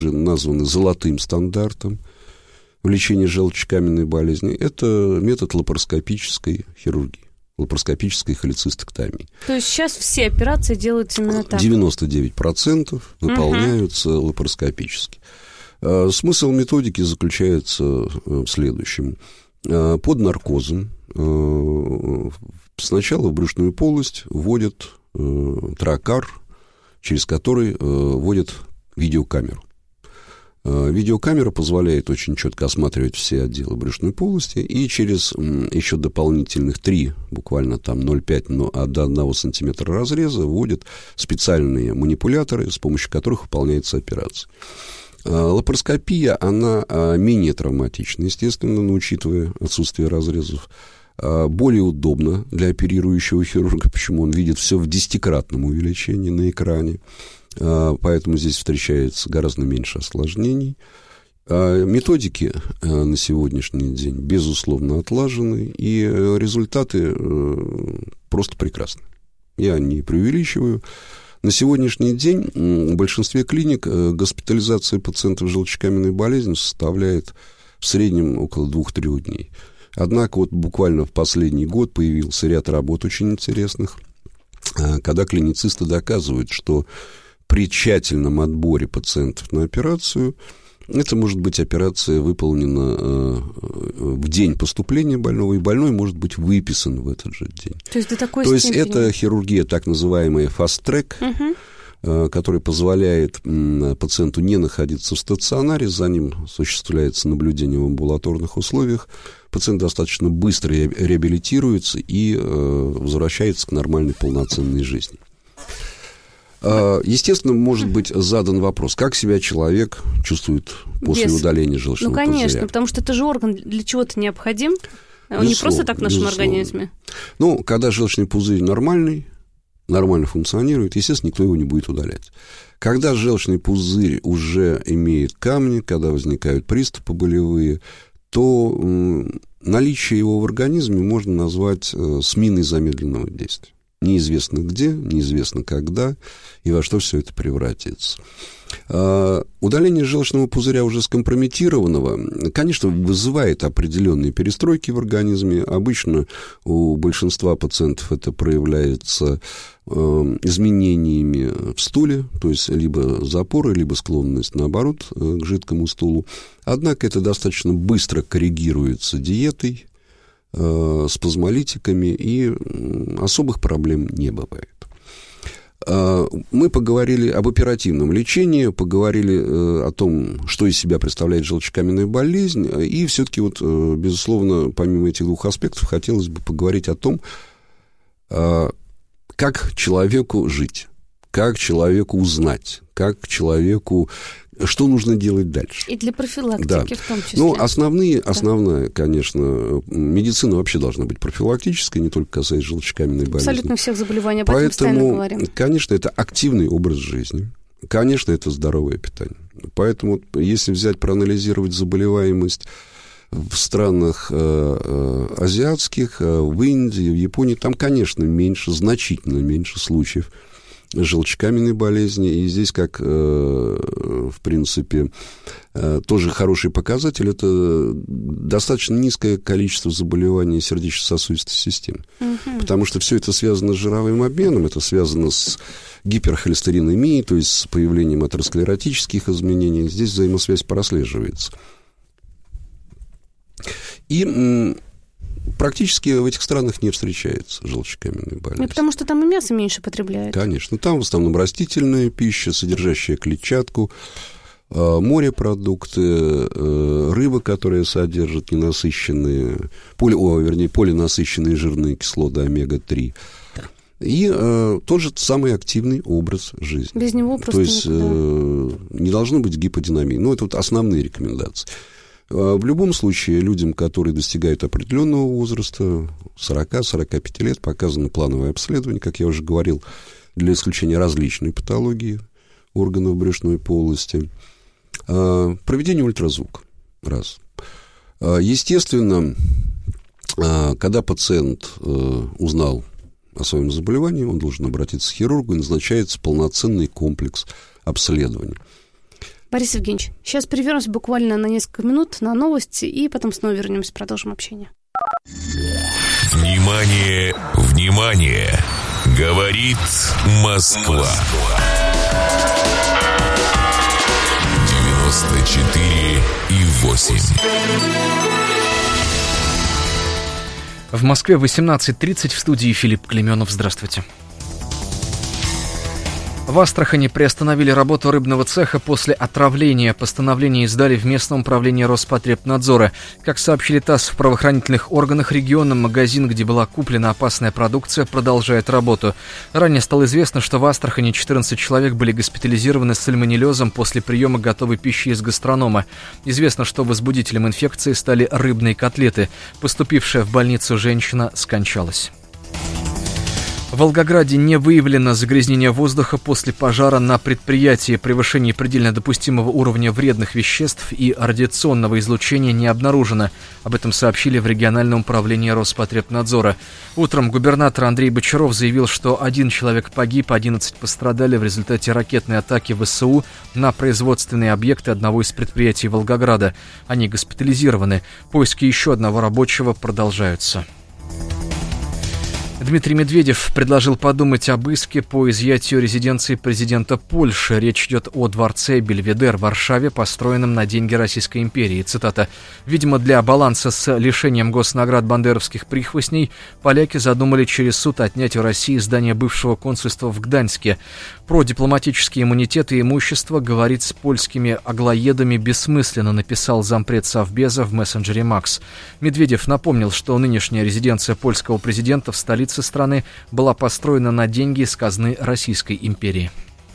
названы золотым стандартом в лечении желчекаменной болезни. Это метод лапароскопической хирургии, лапароскопической холецистектомии. То есть сейчас все операции делаются именно так? 99% выполняются лапароскопически. Смысл методики заключается в следующем. Под наркозом сначала в брюшную полость вводят тракар, через который вводят видеокамеру. Видеокамера позволяет очень четко осматривать все отделы брюшной полости, и через еще дополнительных 3, буквально там 0,5 до 1 сантиметра разреза вводят специальные манипуляторы, с помощью которых выполняется операция. Лапароскопия, она менее травматична, естественно, но учитывая отсутствие разрезов, более удобна для оперирующего хирурга, почему он видит все в 10-кратном увеличении на экране, поэтому здесь встречается гораздо меньше осложнений. Методики на сегодняшний день, безусловно, отлажены, и результаты просто прекрасны. Я не преувеличиваю. На сегодняшний день в большинстве клиник госпитализация пациентов с желчекаменной болезнью составляет в среднем около 2-3 дней. Однако вот буквально в последний год появился ряд работ очень интересных, когда клиницисты доказывают, что при тщательном отборе пациентов на операцию, это может быть операция выполнена в день поступления больного, и больной может быть выписан в этот же день. То есть до такой степени? То есть это хирургия, так называемая fast-track, который позволяет пациенту не находиться в стационаре, за ним осуществляется наблюдение в амбулаторных условиях, пациент достаточно быстро реабилитируется и возвращается к нормальной полноценной жизни. Естественно, может быть задан вопрос, как себя человек чувствует после удаления желчного пузыря. Ну, конечно, потому что это же орган для чего-то необходим, он не просто так в нашем организме. Ну, когда желчный пузырь нормально функционирует, естественно, никто его не будет удалять. Когда желчный пузырь уже имеет камни, когда возникают приступы болевые, то наличие его в организме можно назвать сменой замедленного действия. Неизвестно где, неизвестно когда и во что все это превратится. Удаление желчного пузыря уже скомпрометированного, конечно, вызывает определенные перестройки в организме. Обычно у большинства пациентов это проявляется изменениями в стуле, то есть либо запоры, либо склонность, наоборот, к жидкому стулу. Однако это достаточно быстро коррегируется диетой, спазмолитиками, и особых проблем не бывает. Мы поговорили об оперативном лечении, поговорили о том, что из себя представляет желчекаменная болезнь, и все-таки, безусловно, помимо этих 2 аспектов, хотелось бы поговорить о том, как человеку жить, как человеку узнать, как человеку... Что нужно делать дальше? И для профилактики в том числе. Ну, основная, конечно, медицина вообще должна быть профилактической, не только касаясь желчекаменной болезни. Абсолютно всех заболеваний, об этом постоянно говорим. Поэтому, конечно, это активный образ жизни, конечно, это здоровое питание. Поэтому, если взять, проанализировать заболеваемость в странах азиатских, в Индии, в Японии, там, конечно, значительно меньше случаев желчекаменной болезни, и здесь, как, в принципе, тоже хороший показатель, это достаточно низкое количество заболеваний сердечно-сосудистой системы, потому что все это связано с жировым обменом, это связано с гиперхолестеринемией, то есть с появлением атеросклеротических изменений, здесь взаимосвязь прослеживается. И практически в этих странах не встречается желчекаменной болезни. Ну, потому что там и мясо меньше потребляют. Конечно. Там в основном растительная пища, содержащая клетчатку, морепродукты, рыба, которая содержит полинасыщенные жирные кислоты омега-3. И тот же самый активный образ жизни. Без него просто не должно быть гиподинамии. Ну, это основные рекомендации. В любом случае, людям, которые достигают определенного возраста, 40-45 лет, показано плановое обследование, как я уже говорил, для исключения различной патологии органов брюшной полости. Проведение ультразвука. Раз. Естественно, когда пациент узнал о своем заболевании, он должен обратиться к хирургу, и назначается полноценный комплекс обследований. Борис Евгеньевич, сейчас прервемся буквально на несколько минут на новости, и потом снова вернемся, продолжим общение. Внимание, внимание! Говорит Москва. 94,8. В Москве 18:30, в студии Филипп Клеменов. Здравствуйте. В Астрахани приостановили работу рыбного цеха после отравления. Постановление издали в местном управлении Роспотребнадзора. Как сообщили ТАСС, в правоохранительных органах региона магазин, где была куплена опасная продукция, продолжает работу. Ранее стало известно, что в Астрахани 14 человек были госпитализированы с сальмонеллезом после приема готовой пищи из гастронома. Известно, что возбудителем инфекции стали рыбные котлеты. Поступившая в больницу женщина скончалась. В Волгограде не выявлено загрязнение воздуха после пожара на предприятии. Превышение предельно допустимого уровня вредных веществ и радиационного излучения не обнаружено. Об этом сообщили в региональном управлении Роспотребнадзора. Утром губернатор Андрей Бочаров заявил, что 1 человек погиб, 11 пострадали в результате ракетной атаки ВСУ на производственные объекты одного из предприятий Волгограда. Они госпитализированы. Поиски еще одного рабочего продолжаются. Дмитрий Медведев предложил подумать об иске по изъятию резиденции президента Польши. Речь идет о дворце Бельведер в Варшаве, построенном на деньги Российской империи. Цитата. «Видимо, для баланса с лишением госнаград бандеровских прихвостней поляки задумали через суд отнять у России здание бывшего консульства в Гданьске. Про дипломатические иммунитеты и имущество говорить с польскими аглоедами бессмысленно», написал зампред Совбеза в мессенджере Макс. Медведев напомнил, что нынешняя резиденция польского президента в столице страны была построена на деньги из казны Российской империи.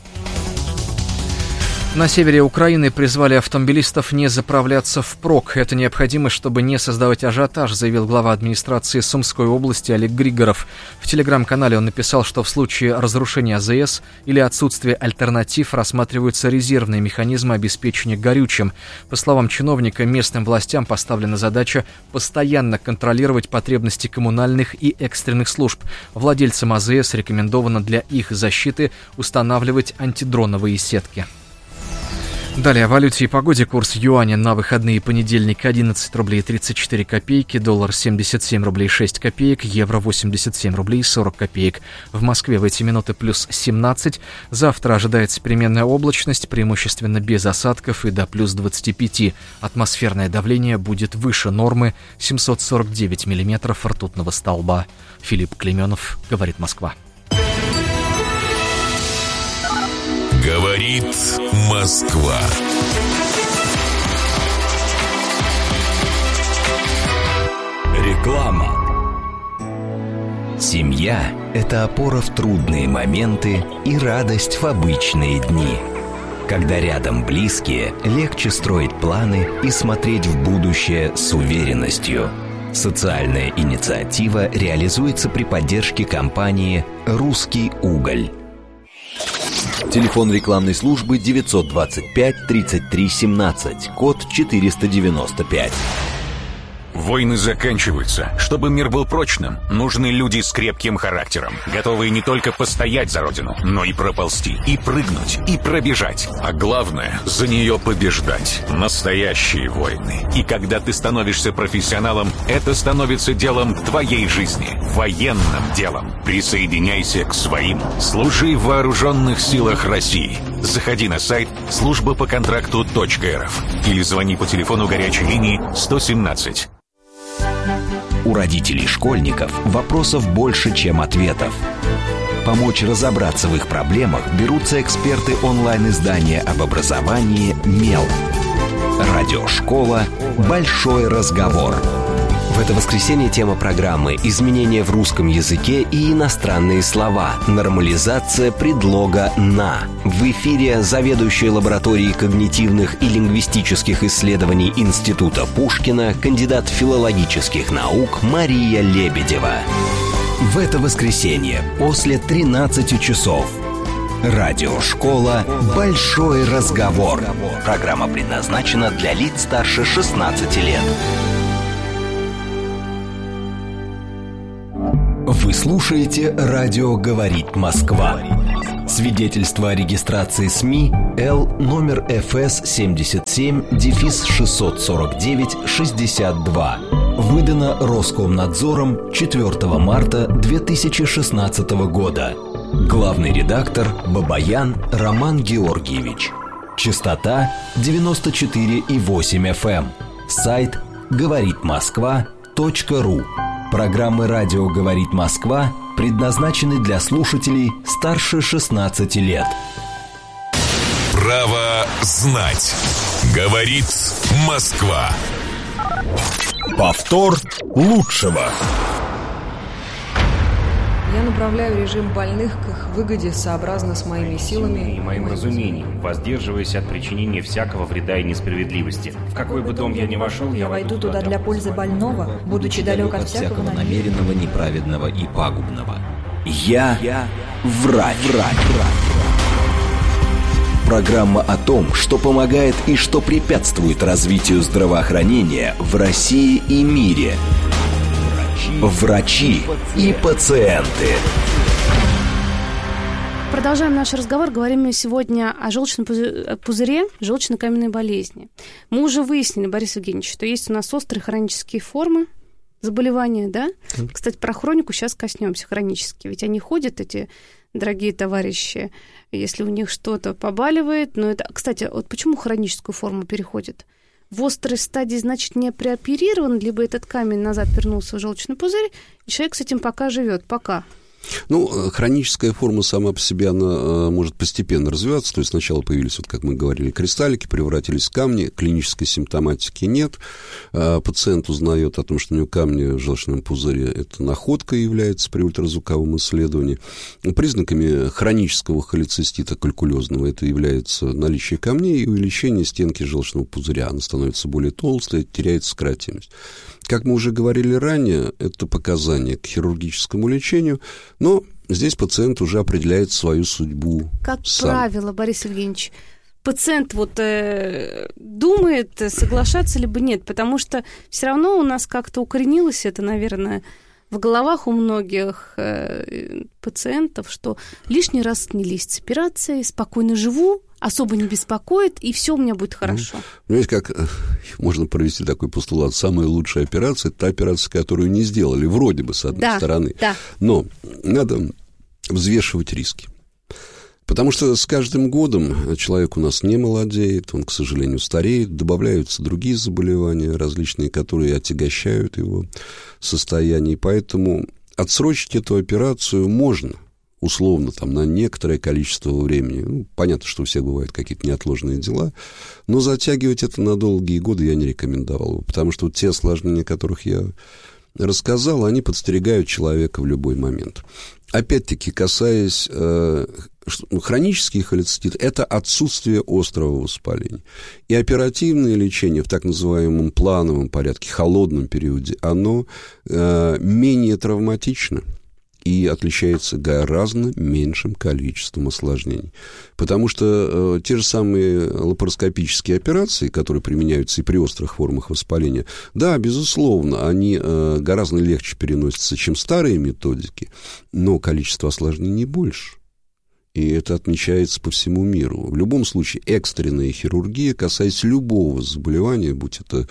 На севере Украины призвали автомобилистов не заправляться впрок. Это необходимо, чтобы не создавать ажиотаж, заявил глава администрации Сумской области Олег Григоров. В телеграм-канале он написал, что в случае разрушения АЗС или отсутствия альтернатив рассматриваются резервные механизмы обеспечения горючим. По словам чиновника, местным властям поставлена задача постоянно контролировать потребности коммунальных и экстренных служб. Владельцам АЗС рекомендовано для их защиты устанавливать антидроновые сетки. Далее о валюте и погоде. Курс юаня на выходные: понедельник 11 рублей 34 копейки, доллар 77 рублей 6 копеек, евро 87 рублей 40 копеек. В Москве в эти минуты плюс 17. Завтра ожидается переменная облачность, преимущественно без осадков, и до плюс 25. Атмосферное давление будет выше нормы, 749 миллиметров ртутного столба. Филипп Клеменов, говорит Москва. Говорит Москва. Реклама. Семья – это опора в трудные моменты и радость в обычные дни. Когда рядом близкие, легче строить планы и смотреть в будущее с уверенностью. Социальная инициатива реализуется при поддержке компании «Русский уголь». Телефон рекламной службы 925 33 17, код 495. Войны заканчиваются. Чтобы мир был прочным, нужны люди с крепким характером, готовые не только постоять за родину, но и проползти, и прыгнуть, и пробежать. А главное, за нее побеждать. Настоящие войны. И когда ты становишься профессионалом, это становится делом твоей жизни, военным делом. Присоединяйся к своим. Служи в вооруженных силах России. Заходи на сайт службапоконтракту.рф или звони по телефону горячей линии 117. У родителей школьников вопросов больше, чем ответов. Помочь разобраться в их проблемах берутся эксперты онлайн-издания об образовании «Мел». Радиошкола «Большой разговор». В это воскресенье тема программы «Изменения в русском языке и иностранные слова. Нормализация предлога «на». В эфире заведующая лабораторией когнитивных и лингвистических исследований Института Пушкина, кандидат филологических наук Мария Лебедева. В это воскресенье после 13 часов. Радиошкола «Большой разговор». Программа предназначена для лиц старше 16 лет. Вы слушаете «Радио говорит Москва». Свидетельство о регистрации СМИ Л номер ФС 77-649-62. Выдано Роскомнадзором 4 марта 2016 года. Главный редактор Бабаян Роман Георгиевич. Частота 94,8 FM. Сайт говоритмосква.ру. Программы «Радио говорит Москва» предназначены для слушателей старше 16 лет. Право знать. Говорит Москва. Повтор лучшего. Я направляю режим больных к их выгоде сообразно с моими силами и моим разумением, воздерживаясь от причинения всякого вреда и несправедливости. В какой бы дом я ни вошел, я войду туда для пользы больного, будучи далек от всякого намеренного, неправедного и пагубного. Я врач. Программа о том, что помогает и что препятствует развитию здравоохранения в России и мире. Врачи и пациенты. Продолжаем наш разговор. Говорим мы сегодня о желчном пузыре, желчно-каменной болезни. Мы уже выяснили, Борис Евгеньевич, что есть у нас острые хронические формы заболевания, да? Кстати, про хронику сейчас коснемся, хронические. Ведь они ходят, эти дорогие товарищи, если у них что-то побаливает. Но это, кстати, вот почему хроническую форму переходит? В острой стадии, значит, не прооперирован, либо этот камень назад вернулся в желчный пузырь, и человек с этим пока живет, пока. Ну, хроническая форма сама по себе, она может постепенно развиваться. То есть сначала появились, вот как мы говорили, кристаллики, превратились в камни, клинической симптоматики нет. Пациент узнает о том, что у него камни в желчном пузыре. Это находка является при ультразвуковом исследовании. Признаками хронического холецистита калькулезного это является наличие камней и увеличение стенки желчного пузыря. Она становится более толстой, теряет скоротимость. Как мы уже говорили ранее, это показания к хирургическому лечению, но здесь пациент уже определяет свою судьбу как сам. Правило, Борис Евгеньевич, пациент думает, соглашаться либо нет, потому что все равно у нас как-то укоренилось это, наверное, в головах у многих пациентов, что лишний раз не лезть с операцией, спокойно живу, особо не беспокоит, и все у меня будет хорошо. Понимаете, как можно провести такой постулат? Самая лучшая операция – это та операция, которую не сделали, вроде бы, с одной стороны. Да. Но надо взвешивать риски. Потому что с каждым годом человек у нас не молодеет, он, к сожалению, стареет, добавляются другие заболевания различные, которые отягощают его состояние. И поэтому отсрочить эту операцию можно, условно, там, на некоторое количество времени. Ну, понятно, что у всех бывают какие-то неотложные дела, но затягивать это на долгие годы я не рекомендовал бы, потому что вот те осложнения, о которых я рассказал, они подстерегают человека в любой момент. Опять-таки, касаясь хронический холецистит – это отсутствие острого воспаления. И оперативное лечение в так называемом плановом порядке, холодном периоде, оно менее травматично и отличается гораздо меньшим количеством осложнений. Потому что те же самые лапароскопические операции, которые применяются и при острых формах воспаления, да, безусловно, они гораздо легче переносятся, чем старые методики, но количество осложнений больше. И это отмечается по всему миру. В любом случае, экстренная хирургия, касаясь любого заболевания, будь это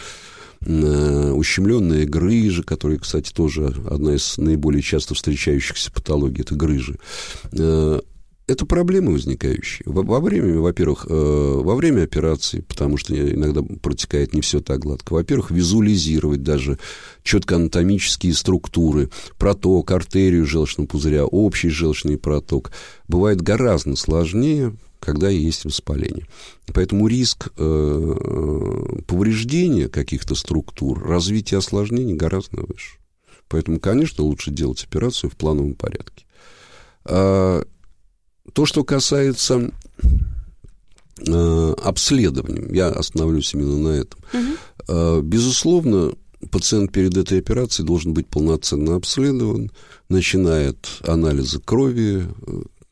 ущемленная грыжа, которая, кстати, тоже одна из наиболее часто встречающихся патологий, это грыжи. Это проблемы возникающие. Во-первых, во время операции, потому что иногда протекает не все так гладко. Во-первых, визуализировать даже четко анатомические структуры, проток, артерию желчного пузыря, общий желчный проток. Бывает гораздо сложнее, когда есть воспаление. Поэтому риск повреждения каких-то структур, развития осложнений гораздо выше. Поэтому, конечно, лучше делать операцию в плановом порядке. То, что касается обследования, я остановлюсь именно на этом. Безусловно, пациент перед этой операцией должен быть полноценно обследован, начиная от анализа крови,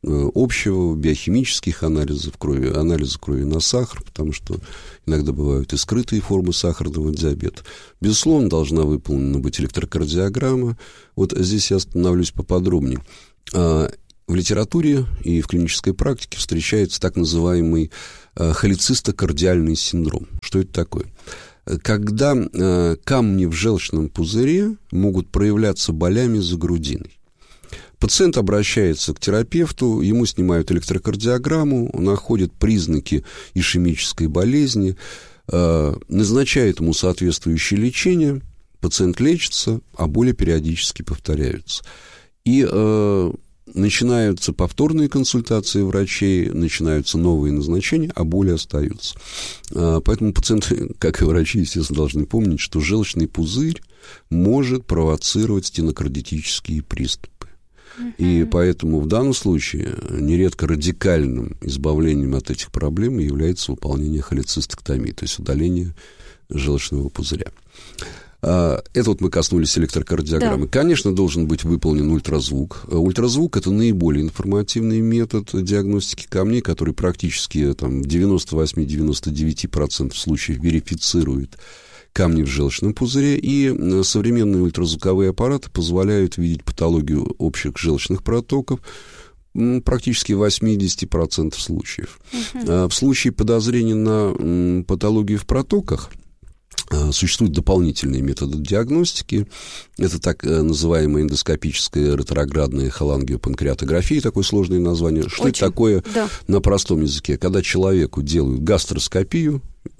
общего, биохимических анализов крови, анализа крови на сахар, потому что иногда бывают и скрытые формы сахарного диабета. Безусловно, должна выполнена быть электрокардиограмма. Вот здесь я остановлюсь поподробнее. В литературе и в клинической практике встречается так называемый холецистокардиальный синдром. Что это такое? Когда камни в желчном пузыре могут проявляться болями за грудиной. Пациент обращается к терапевту, ему снимают электрокардиограмму, находят признаки ишемической болезни, назначают ему соответствующее лечение, пациент лечится, а боли периодически повторяются. И начинаются повторные консультации врачей, начинаются новые назначения, а боли остаются. Поэтому пациенты, как и врачи, естественно, должны помнить, что желчный пузырь может провоцировать стенокардитические приступы. И поэтому в данном случае нередко радикальным избавлением от этих проблем является выполнение холецистэктомии, то есть удаление желчного пузыря. Это вот мы коснулись электрокардиограммы. Да. Конечно, должен быть выполнен ультразвук. Ультразвук – это наиболее информативный метод диагностики камней, который практически там, в 98-99% случаев верифицирует камни в желчном пузыре, и современные ультразвуковые аппараты позволяют видеть патологию общих желчных протоков практически в 80% случаев. В случае подозрения на патологию в протоках существуют дополнительные методы диагностики. Это так называемая эндоскопическая ретроградная холангиопанкреатография, такое сложное название. Что это такое на простом языке? Когда человеку делают гастроскопию,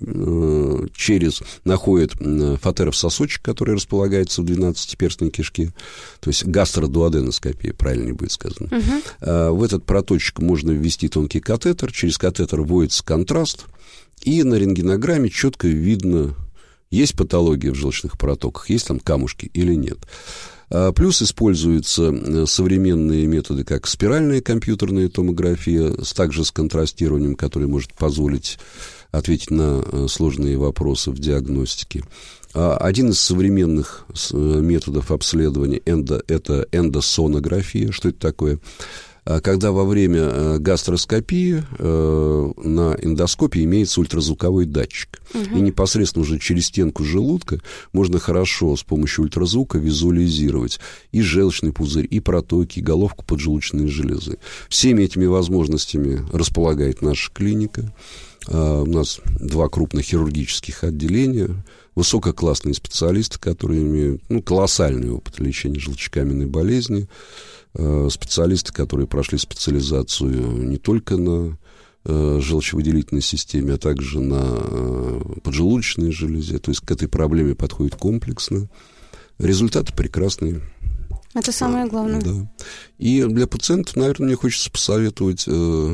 находят фатеров сосочек, который располагается в 12-перстной кишке, то есть гастродуоденоскопия, правильнее будет сказано. В этот проточек можно ввести тонкий катетер, через катетер вводится контраст, и на рентгенограмме четко видно, есть патология в желчных протоках, есть там камушки или нет. Плюс используются современные методы, как спиральная компьютерная томография, также с контрастированием, который может позволить ответить на сложные вопросы в диагностике. Один из современных методов обследования это эндосонография. Что это такое? Когда во время гастроскопии на эндоскопе имеется ультразвуковой датчик. И непосредственно уже через стенку желудка можно хорошо с помощью ультразвука визуализировать и желчный пузырь, и протоки, и головку поджелудочной железы. Всеми этими возможностями располагает наша клиника. У нас 2 крупных хирургических отделения, высококлассные специалисты, которые имеют колоссальный опыт лечения желчекаменной болезни, специалисты, которые прошли специализацию не только на желчевыделительной системе, а также на поджелудочной железе. То есть к этой проблеме подходит комплексно. Результаты прекрасные. Это самое главное. Да. И для пациентов, наверное, мне хочется посоветовать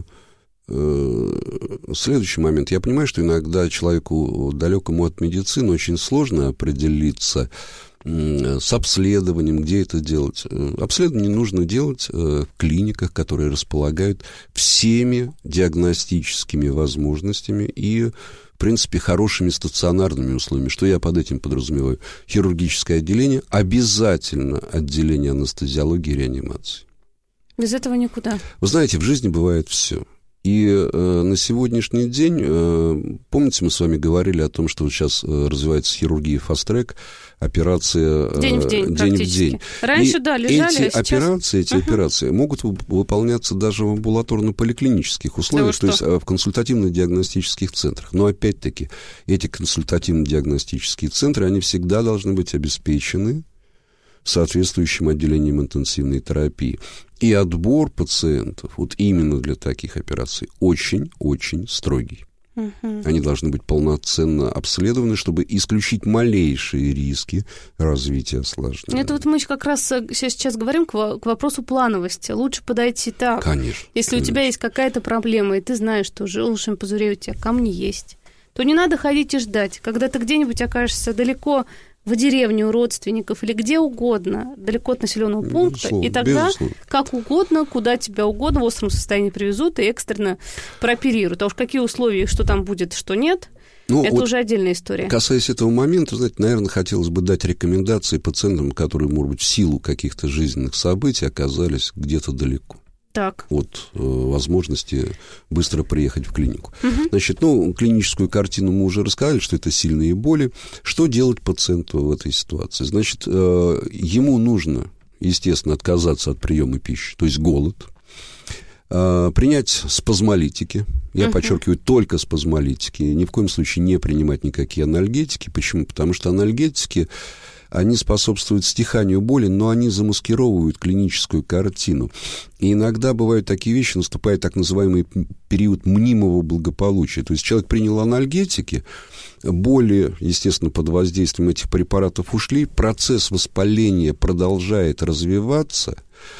следующий момент. Я понимаю, что иногда человеку, далекому от медицины, очень сложно определиться с обследованием, где это делать. Обследование нужно делать в клиниках, которые располагают всеми диагностическими возможностями и, в принципе, хорошими стационарными условиями. Что я под этим подразумеваю? Хирургическое отделение, обязательно отделение анестезиологии и реанимации. Без этого никуда. Вы знаете, в жизни бывает все. И на сегодняшний день, помните, мы с вами говорили о том, что вот сейчас развивается хирургия фаст-трек, операция день в день. Раньше, и лежали, эти операции могут выполняться даже в амбулаторно-поликлинических условиях, то есть в консультативно-диагностических центрах. Но, опять-таки, эти консультативно-диагностические центры, они всегда должны быть обеспечены соответствующим отделением интенсивной терапии. И отбор пациентов вот именно для таких операций очень-очень строгий. Они должны быть полноценно обследованы, чтобы исключить малейшие риски развития осложнений. Это вот мы как раз сейчас говорим к вопросу плановости. Лучше подойти так. Конечно. Если у тебя есть какая-то проблема, и ты знаешь, что в желчном пузыре у тебя камни есть, то не надо ходить и ждать. Когда ты где-нибудь окажешься далеко в деревне у родственников или где угодно, далеко от населенного пункта, и тогда как угодно, куда тебя угодно в остром состоянии привезут и экстренно прооперируют. А уж какие условия, что там будет, что нет, это вот уже отдельная история. Касаясь этого момента, знаете, наверное, хотелось бы дать рекомендации пациентам, которые, может быть, в силу каких-то жизненных событий оказались где-то далеко. от возможности быстро приехать в клинику. Значит, клиническую картину мы уже рассказали, что это сильные боли. Что делать пациенту в этой ситуации? Значит, ему нужно, естественно, отказаться от приема пищи, то есть голод, принять спазмолитики. Я подчеркиваю, только спазмолитики. Ни в коем случае не принимать никакие анальгетики. Почему? Потому что анальгетики, они способствуют стиханию боли, но они замаскировывают клиническую картину. И иногда бывают такие вещи, наступает так называемый период мнимого благополучия. То есть человек принял анальгетики, боли, естественно, под воздействием этих препаратов ушли, процесс воспаления продолжает развиваться.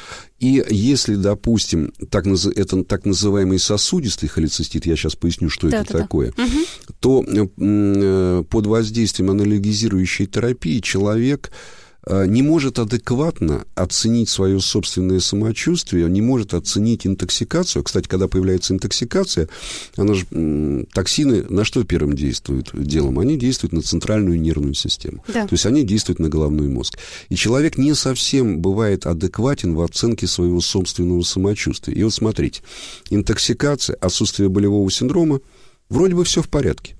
И если, допустим, это так называемый сосудистый холецистит, я сейчас поясню, что это такое, то под воздействием анальгезирующей терапии человек не может адекватно оценить свое собственное самочувствие, не может оценить интоксикацию. Кстати, когда появляется интоксикация, она же, токсины на что первым действуют делом? Они действуют на центральную нервную систему. То есть они действуют на головной мозг. И человек не совсем бывает адекватен в оценке своего собственного самочувствия. И вот смотрите, интоксикация, отсутствие болевого синдрома, вроде бы все в порядке.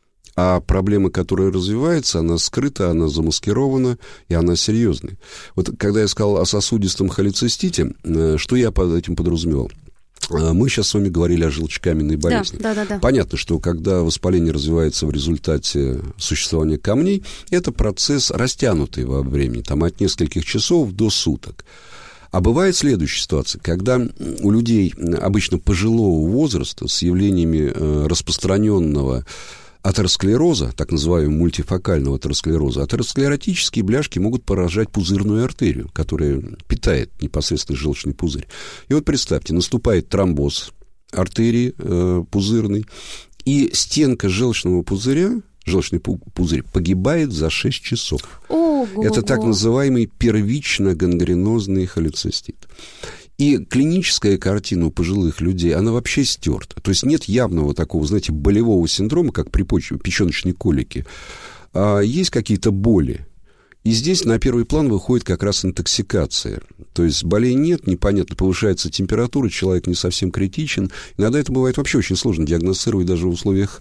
А проблема, которая развивается, она скрыта, она замаскирована, и она серьезная. Вот когда я сказал о сосудистом холецистите, что я под этим подразумевал? Мы сейчас с вами говорили о желчекаменной болезни. Да. Понятно, что когда воспаление развивается в результате существования камней, это процесс растянутый во времени, там от нескольких часов до суток. А бывает следующая ситуация, когда у людей обычно пожилого возраста с явлениями распространенного атеросклероза, так называемого мультифокального атеросклероза, атеросклеротические бляшки могут поражать пузырную артерию, которая питает непосредственно желчный пузырь. И вот представьте, наступает тромбоз артерии пузырной, и стенка желчного пузыря, желчный пузырь, погибает за 6 часов. Это так называемый первично-гангренозный холецистит. И клиническая картина у пожилых людей, она вообще стерта. То есть нет явного такого, знаете, болевого синдрома, как при печеночной колике. А есть какие-то боли. И здесь на первый план выходит как раз интоксикация. То есть болей нет, непонятно, повышается температура, человек не совсем критичен. Иногда это бывает вообще очень сложно диагностировать даже в условиях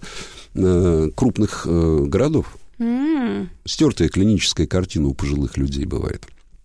крупных городов. Стертая клиническая картина у пожилых людей бывает.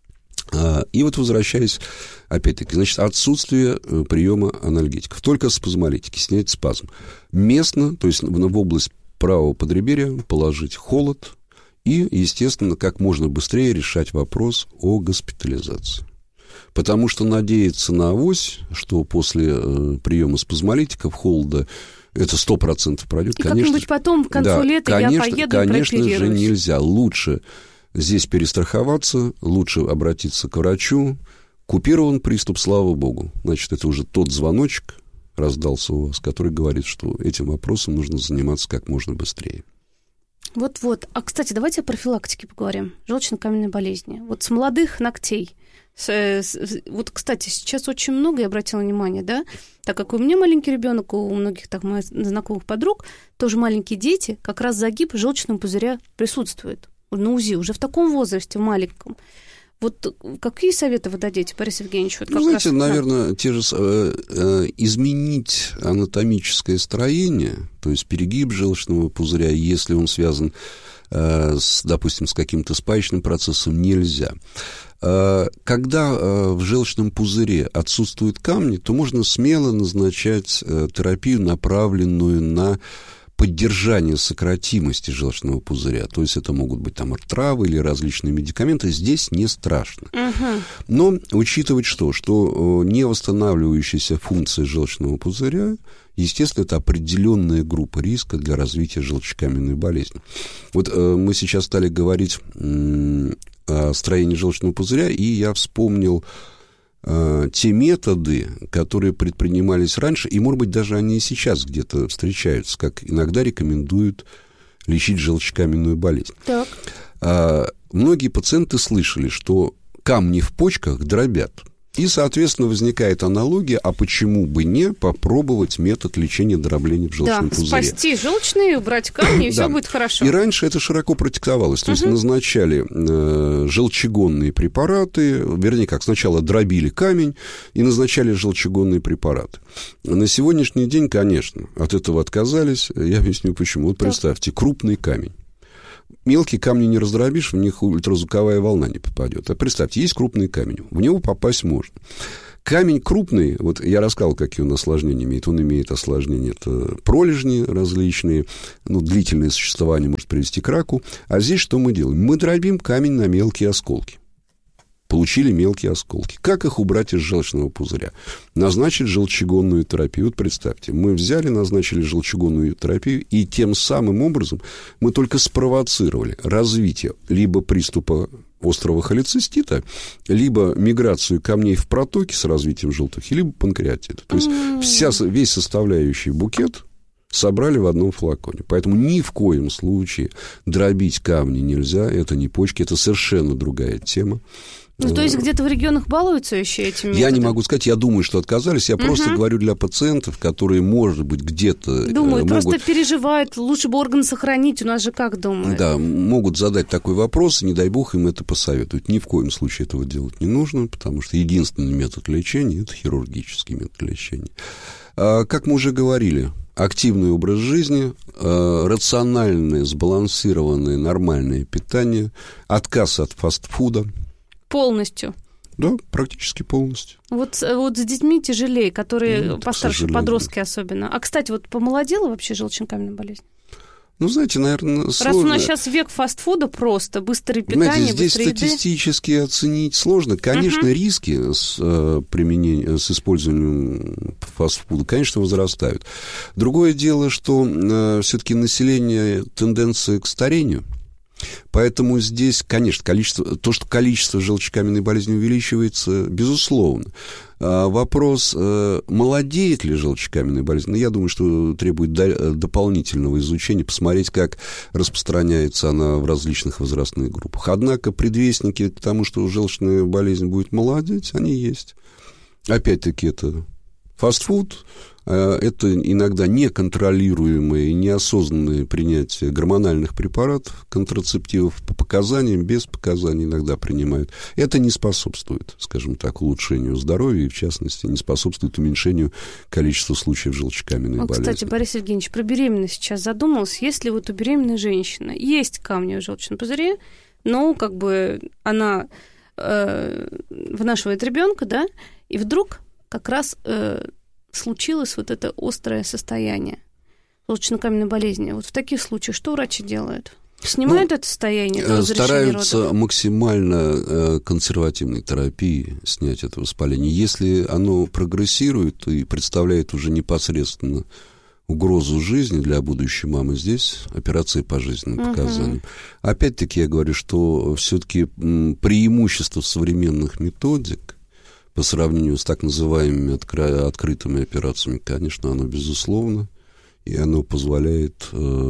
И вот возвращаясь, опять-таки, значит, отсутствие приема анальгетиков. Только спазмолитики, снять спазм. Местно, то есть в область правого подреберья положить холод и, естественно, как можно быстрее решать вопрос о госпитализации. Потому что надеяться на авось, что после приема спазмолитиков, холода, это 100% пройдет, и конечно. Как-нибудь потом, к концу лета, я поеду и прооперируюсь. Конечно же, нельзя. Лучше здесь перестраховаться, лучше обратиться к врачу. Купирован приступ, слава богу. Значит, это уже тот звоночек раздался у вас, который говорит, что этим вопросом нужно заниматься как можно быстрее. Вот-вот. А, кстати, давайте о профилактике поговорим. Желчно-каменной болезни. Вот с молодых ногтей. Вот, кстати, сейчас очень много, я обратила внимание, да, так как у меня маленький ребенок, у многих так моих знакомых подруг, тоже маленькие дети, как раз загиб желчного пузыря присутствует на УЗИ, уже в таком возрасте, в маленьком. Вот какие советы вы дадите, Борис Евгеньевич? Вот знаете, наверное, те же изменить анатомическое строение, то есть перегиб желчного пузыря, если он связан, допустим, с каким-то спаечным процессом, нельзя. Когда в желчном пузыре отсутствуют камни, то можно смело назначать терапию, направленную на поддержание сократимости желчного пузыря. То есть это могут быть там травы или различные медикаменты. Здесь не страшно. Но учитывать что? Что невосстанавливающаяся функция желчного пузыря, естественно, это определенная группа риска для развития желчекаменной болезни. Вот мы сейчас стали говорить о строении желчного пузыря, и я вспомнил те методы, которые предпринимались раньше, и, может быть, даже они и сейчас где-то встречаются, как иногда рекомендуют лечить желчекаменную болезнь. Так. Многие пациенты слышали, что камни в почках дробят. И, соответственно, возникает аналогия, а почему бы не попробовать метод лечения дробления в желчном пузыре? Да, спасти желчные, убрать камни, и все будет хорошо. И раньше это широко практиковалось. То есть назначали желчегонные препараты, вернее, как сначала дробили камень и назначали желчегонные препараты. На сегодняшний день, конечно, от этого отказались. Я объясню, почему. Вот представьте, крупный камень. Мелкие камни не раздробишь, в них ультразвуковая волна не попадет. А представьте, есть крупный камень, в него попасть можно. Камень крупный, вот я рассказал, какие он осложнения имеет. Он имеет осложнения, это пролежни различные, длительное существование может привести к раку. А здесь что мы делаем? Мы дробим камень на мелкие осколки. Получили мелкие осколки. Как их убрать из желчного пузыря? Назначить желчегонную терапию. Вот представьте, мы взяли, назначили желчегонную терапию, и тем самым образом мы только спровоцировали развитие либо приступа острого холецистита, либо миграцию камней в протоки с развитием желтухи, либо панкреатита. То есть весь составляющий букет собрали в одном флаконе. Поэтому ни в коем случае дробить камни нельзя. Это не почки, это совершенно другая тема. То есть где-то в регионах балуются еще этим методом? Я не могу сказать, я думаю, что отказались. Я просто говорю для пациентов, которые, может быть, где-то думают, просто переживают, лучше бы орган сохранить, у нас же как думают? Да, могут задать такой вопрос, и не дай бог им это посоветуют. Ни в коем случае этого делать не нужно, потому что единственный метод лечения – это хирургический метод лечения. Как мы уже говорили, активный образ жизни, рациональное, сбалансированное, нормальное питание, отказ от фастфуда. Полностью? Да, практически полностью. Вот с детьми тяжелее, которые постарше, подростки особенно. А, кстати, вот помолодела вообще желчно-каменная болезнь? Знаете, наверное, сложно. Раз у нас сейчас век фастфуда просто, быстрое питание, знаете, здесь быстрой статистически оценить сложно. Конечно, риски с использованием фастфуда, конечно, возрастают. Другое дело, что все-таки население тенденция к старению. Поэтому здесь, конечно, количество желчекаменной болезни увеличивается, безусловно. Вопрос, молодеет ли желчекаменная болезнь, я думаю, что требует дополнительного изучения, посмотреть, как распространяется она в различных возрастных группах. Однако предвестники к тому, что желчная болезнь будет молодеть, они есть. Опять-таки, это фастфуд, это иногда неконтролируемое и неосознанное принятие гормональных препаратов, контрацептивов по показаниям, без показаний иногда принимают. Это не способствует, скажем так, улучшению здоровья и, в частности, не способствует уменьшению количества случаев желчекаменной болезни. Кстати, Борис Евгеньевич, про беременность сейчас задумалась. Если вот у беременной женщины есть камни в желчном пузыре, но как бы она вынашивает ребенка, да, и вдруг как раз случилось вот это острое состояние желчно-каменной болезни. Вот в таких случаях что врачи делают? Снимают это состояние до разрешения родов? Стараются максимально консервативной терапией снять это воспаление. Если оно прогрессирует и представляет уже непосредственно угрозу жизни для будущей мамы, здесь операции по жизненным показаниям. Опять-таки я говорю, что все-таки преимущество современных методик по сравнению с так называемыми открытыми операциями, конечно, оно безусловно, и оно позволяет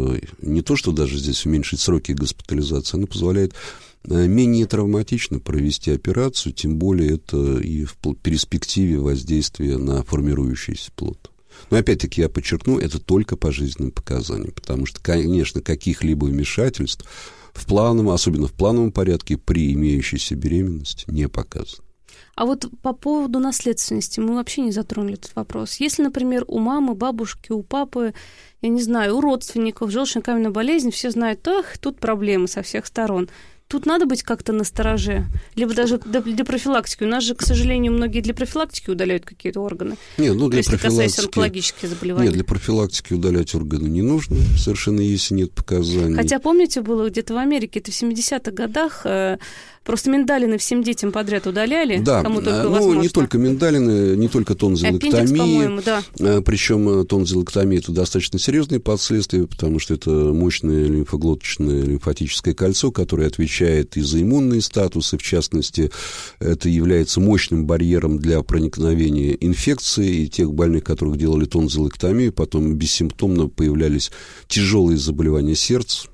не то, что даже здесь уменьшить сроки госпитализации, оно позволяет менее травматично провести операцию, тем более это и в перспективе воздействия на формирующийся плод. Но опять-таки я подчеркну, это только по жизненным показаниям, потому что, конечно, каких-либо вмешательств особенно в плановом порядке при имеющейся беременности не показано. А вот по поводу наследственности мы вообще не затронули этот вопрос. Если, например, у мамы, бабушки, у папы, я не знаю, у родственников желчно-каменная болезнь, все знают, тут проблемы со всех сторон. Тут надо быть как-то настороже, либо даже для профилактики. У нас же, к сожалению, многие для профилактики удаляют какие-то органы. Нет, для если профилактики, касается онкологических заболеваний. Нет, для профилактики удалять органы не нужно, совершенно если нет показаний. Хотя, помните, было где-то в Америке, это в 70-х годах, просто миндалины всем детям подряд удаляли, да, кому только возможно. Не только миндалины, не только тонзиллэктомия. Аппендикс, по-моему, да. Причем тонзиллэктомия – это достаточно серьезные последствия, потому что это мощное лимфоглоточное лимфатическое кольцо, которое отвечает и за иммунный статус, и, в частности, это является мощным барьером для проникновения инфекции, и тех больных, которых делали тонзиллэктомию, потом бессимптомно появлялись тяжелые заболевания сердца.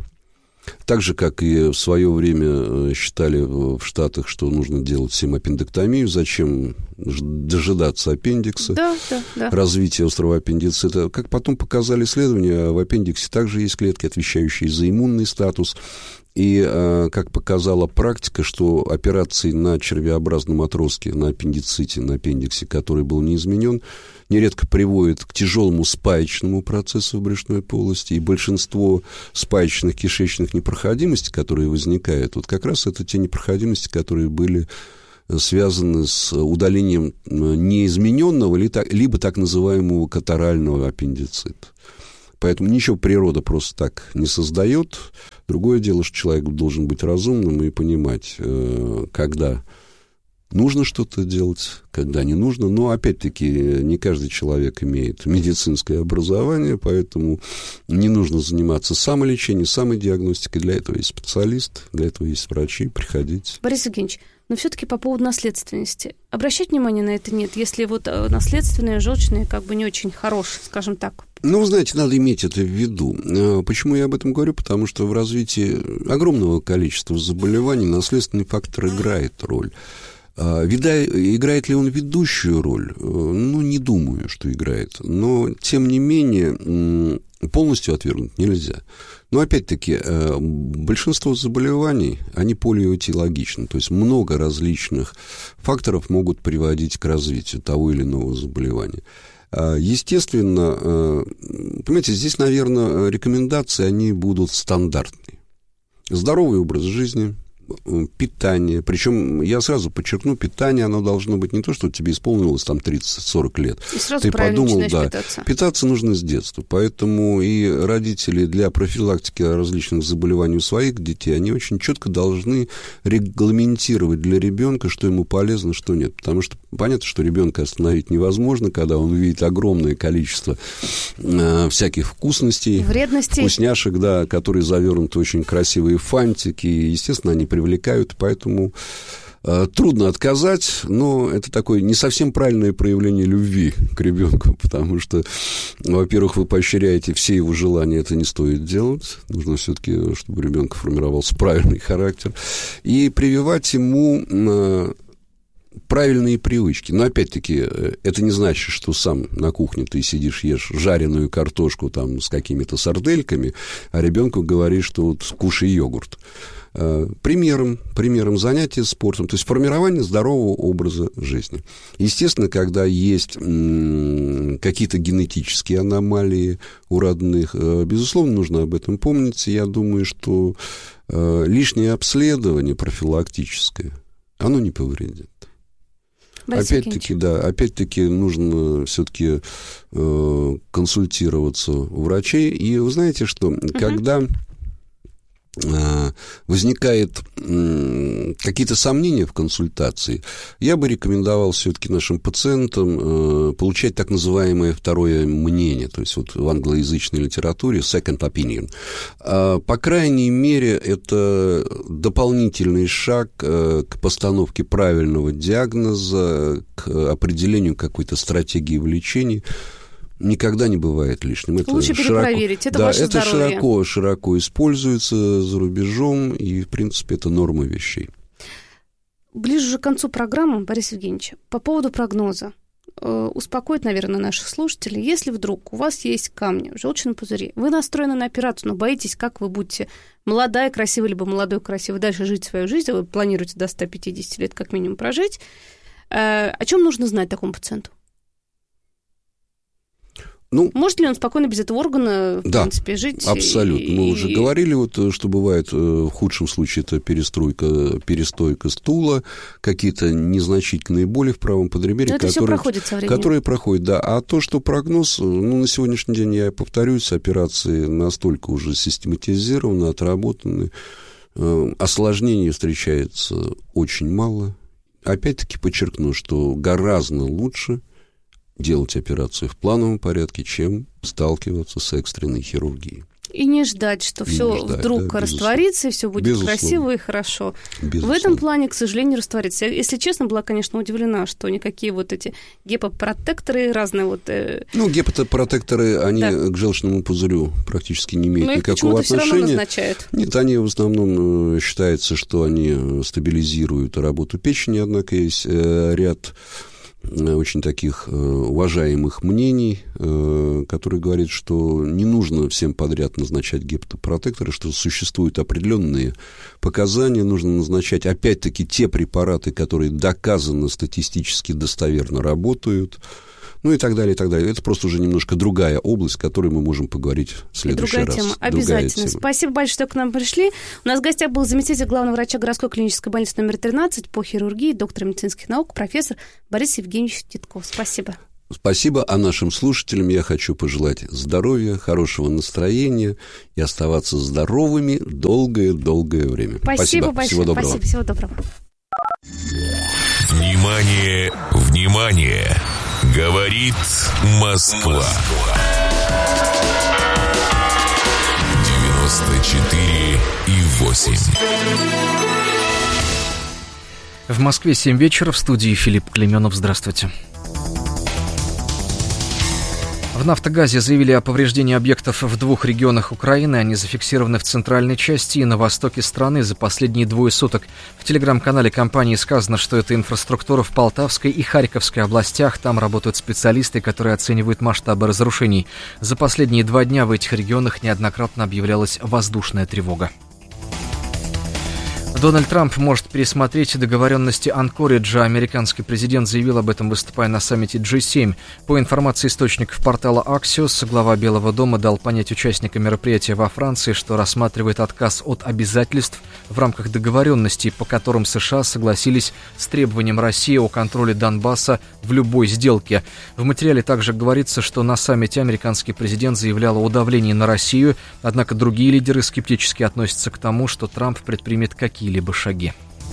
Так же, как и в свое время считали в Штатах, что нужно делать всем аппендэктомию. Зачем? дожидаться аппендикса, развития острого аппендицита. Как потом показали исследования, в аппендиксе также есть клетки, отвечающие за иммунный статус. И, как показала практика, что операции на червеобразном отростке, на аппендиците, на аппендиксе, который был не изменен, нередко приводит к тяжелому спаечному процессу в брюшной полости. И большинство спаечных кишечных непроходимостей, которые возникают, вот как раз это те непроходимости, которые были связаны с удалением неизмененного, либо так называемого катарального аппендицита. Поэтому ничего природа просто так не создает. Другое дело, что человек должен быть разумным и понимать, когда нужно что-то делать, когда не нужно. Но, опять-таки, не каждый человек имеет медицинское образование, поэтому не нужно заниматься самолечением, самодиагностикой. Для этого есть специалист, для этого есть врачи. Приходите. Борис Евгеньевич, но все-таки по поводу наследственности. Обращать внимание на это нет, если вот наследственные желчные как бы не очень хорошие, скажем так. Ну, вы знаете, надо иметь это в виду. Почему я об этом говорю? Потому что в развитии огромного количества заболеваний наследственный фактор играет роль. Играет ли он ведущую роль? Ну, не думаю, что играет. Но, тем не менее, полностью отвергнуть нельзя. Но, опять-таки, большинство заболеваний, они полиэтиологичны. То есть много различных факторов могут приводить к развитию того или иного заболевания. Естественно, понимаете, здесь, наверное, рекомендации, они будут стандартные. Здоровый образ жизни, питание. Причем, я сразу подчеркну, питание, оно должно быть не то, что тебе исполнилось там 30-40 лет. И сразу ты подумал, да, питаться. Питаться нужно с детства. Поэтому и родители для профилактики различных заболеваний у своих детей, они очень четко должны регламентировать для ребенка, что ему полезно, что нет. Потому что понятно, что ребенка остановить невозможно, когда он видит огромное количество всяких вкусностей, вредностей, вкусняшек, да, которые завернуты в очень красивые фантики. И, естественно, они привлекают, поэтому трудно отказать, но это такое не совсем правильное проявление любви к ребенку, потому что, во-первых, вы поощряете все его желания, это не стоит делать, нужно все-таки, чтобы у ребенка формировался правильный характер, и прививать ему правильные привычки. Но, опять-таки, это не значит, что сам на кухне ты сидишь, ешь жареную картошку там с какими-то сардельками, а ребенку говоришь, что вот кушай йогурт. Примером занятия спортом, то есть формирование здорового образа жизни. Естественно, когда есть какие-то генетические аномалии у родных, безусловно, нужно об этом помнить. Я думаю, что лишнее обследование профилактическое, оно не повредит. Опять-таки нужно все-таки консультироваться у врачей. И вы знаете, что когда возникают какие-то сомнения в консультации, я бы рекомендовал все-таки нашим пациентам получать так называемое второе мнение, то есть вот в англоязычной литературе second opinion. По крайней мере, это дополнительный шаг к постановке правильного диагноза, к определению какой-то стратегии в лечении. Никогда не бывает лишним. Это лучше перепроверить, это ваше здоровье. Это широко используется за рубежом, и, в принципе, это норма вещей. Ближе же к концу программы, Борис Евгеньевич, по поводу прогноза. Успокоит, наверное, наших слушателей. Если вдруг у вас есть камни в желчном пузыре, вы настроены на операцию, но боитесь, как вы будете молодая, красивая, либо молодой, красивый, дальше жить свою жизнь, вы планируете до 150 лет как минимум прожить, о чем нужно знать такому пациенту? Может ли он спокойно без этого органа, в принципе, жить? Абсолютно. Мы уже говорили, что бывает в худшем случае это перестойка стула, какие-то незначительные боли в правом подреберье, которые проходят, да. А то, что прогноз, на сегодняшний день, я повторюсь, операции настолько уже систематизированы, отработаны, осложнений встречается очень мало. Опять-таки подчеркну, что гораздо лучше делать операцию в плановом порядке, чем сталкиваться с экстренной хирургией. И не ждать, что все вдруг растворится, и все будет красиво и хорошо. В этом плане, к сожалению, растворится. Я, если честно, была, конечно, удивлена, что никакие вот эти гепопротекторы разные гепопротекторы, они к желчному пузырю практически не имеют никакого отношения. Все равно назначают. Нет, они в основном считается, что они стабилизируют работу печени, однако есть ряд очень таких уважаемых мнений, который говорит, что не нужно всем подряд назначать гепатопротекторы, что существуют определенные показания, нужно назначать, опять-таки, те препараты, которые доказанно статистически достоверно работают, ну и так далее, и так далее. Это просто уже немножко другая область, о которой мы можем поговорить в следующий раз. Другая тема, обязательно. Спасибо большое, что к нам пришли. У нас в гостях был заместитель главного врача городской клинической больницы номер 13 по хирургии, доктор медицинских наук, профессор Борис Евгеньевич Титков. Спасибо. Спасибо. А нашим слушателям я хочу пожелать здоровья, хорошего настроения и оставаться здоровыми долгое-долгое время. Спасибо большое. Всего доброго. Спасибо. Всего доброго. Внимание, внимание! Говорит Москва. 94,8. В Москве 7 вечера, в студии Филипп Клеменов. Здравствуйте. В «Нафтогазе» заявили о повреждении объектов в 2 регионах Украины. Они зафиксированы в центральной части и на востоке страны за последние 2 суток. В телеграм-канале компании сказано, что это инфраструктура в Полтавской и Харьковской областях. Там работают специалисты, которые оценивают масштабы разрушений. За последние 2 дня в этих регионах неоднократно объявлялась воздушная тревога. Дональд Трамп может пересмотреть договоренности Анкориджа. Американский президент заявил об этом, выступая на саммите G7. По информации источников портала Axios, глава Белого дома дал понять участникам мероприятия во Франции, что рассматривает отказ от обязательств в рамках договоренностей, по которым США согласились с требованием России о контроле Донбасса в любой сделке. В материале также говорится, что на саммите американский президент заявлял о давлении на Россию, однако другие лидеры скептически относятся к тому, что Трамп предпримет какие-либо шаги.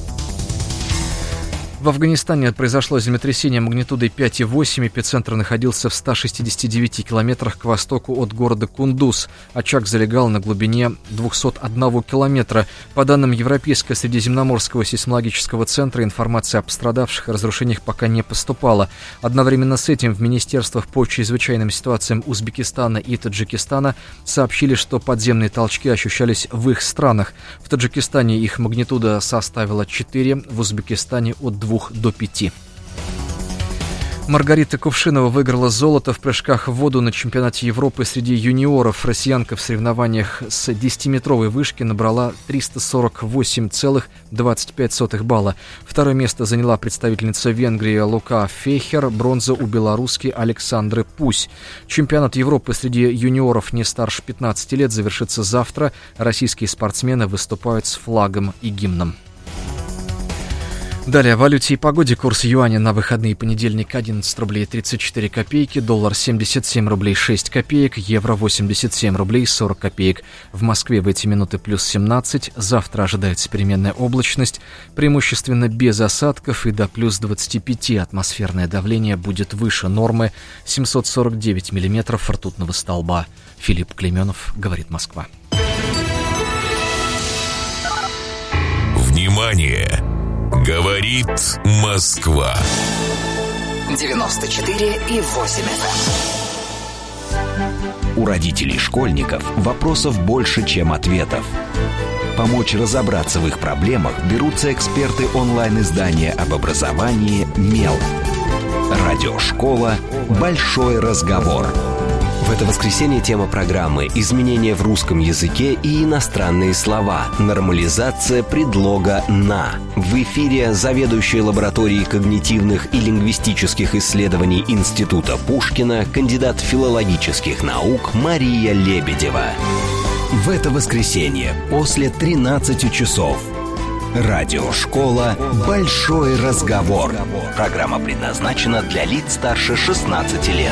В Афганистане произошло землетрясение магнитудой 5,8. Эпицентр находился в 169 километрах к востоку от города Кундуз. Очаг залегал на глубине 201 километра. По данным Европейского средиземноморского сейсмологического центра, информация о пострадавших и разрушениях пока не поступала. Одновременно с этим в министерствах по чрезвычайным ситуациям Узбекистана и Таджикистана сообщили, что подземные толчки ощущались в их странах. В Таджикистане их магнитуда составила 4, в Узбекистане от 2 до 5. Маргарита Кувшинова выиграла золото в прыжках в воду на чемпионате Европы среди юниоров. Россиянка в соревнованиях с 10-метровой вышки набрала 348,25 балла. Второе место заняла представительница Венгрии Лука Фейхер, бронза у белоруски Александры Пусь. Чемпионат Европы среди юниоров не старше 15 лет завершится завтра. Российские спортсмены выступают с флагом и гимном. Далее о валюте и погоде. Курс юаня на выходные: понедельник 11 рублей 34 копейки, доллар 77 рублей 6 копеек, евро 87 рублей 40 копеек. В Москве в эти минуты плюс 17, завтра ожидается переменная облачность, преимущественно без осадков и до плюс 25. Атмосферное давление будет выше нормы, 749 миллиметров ртутного столба. Филипп Клеменов, говорит Москва. Внимание! Говорит Москва. 94,8 FM. У родителей школьников вопросов больше, чем ответов. Помочь разобраться в их проблемах берутся эксперты онлайн-издания об образовании «Мел». Радиошкола «Большой разговор». В это воскресенье тема программы «Изменения в русском языке и иностранные слова. Нормализация предлога «на». В эфире заведующая лабораторией когнитивных и лингвистических исследований Института Пушкина, кандидат филологических наук Мария Лебедева. В это воскресенье после 13 часов. Радиошкола «Большой разговор». Программа предназначена для лиц старше 16 лет.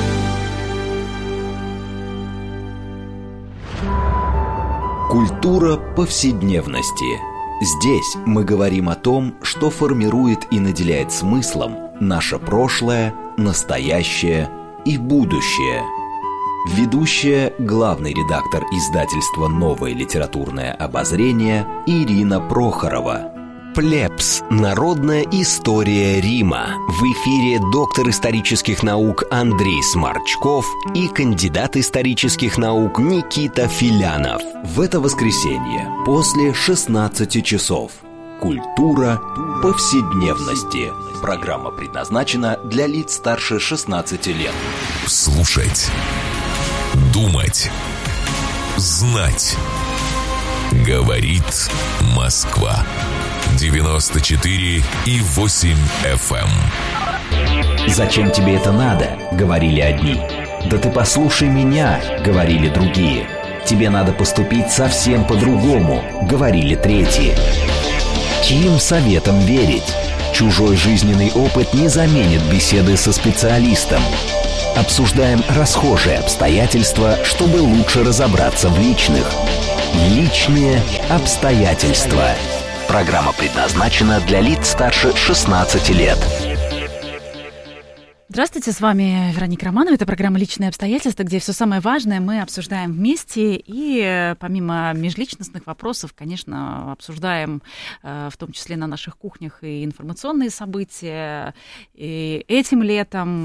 Культура повседневности. Здесь мы говорим о том, что формирует и наделяет смыслом наше прошлое, настоящее и будущее. Ведущая, главный редактор издательства «Новое литературное обозрение» Ирина Прохорова. Плебс. Народная история Рима. В эфире доктор исторических наук Андрей Сморчков и кандидат исторических наук Никита Филянов. В это воскресенье после 16 часов. Культура повседневности. Программа предназначена для лиц старше 16 лет. Слушать, думать, знать. Говорит Москва. 94,8 FM. «Зачем тебе это надо?» — говорили одни. «Да ты послушай меня!» — говорили другие. «Тебе надо поступить совсем по-другому!» — говорили третьи. Чьим советам верить? Чужой жизненный опыт не заменит беседы со специалистом. Обсуждаем расхожие обстоятельства, чтобы лучше разобраться в личных. Личные обстоятельства. Программа предназначена для лиц старше 16 лет. Здравствуйте, с вами Вероника Романова. Это программа «Личные обстоятельства», где все самое важное мы обсуждаем вместе. И помимо межличностных вопросов, конечно, обсуждаем в том числе на наших кухнях и информационные события. И этим летом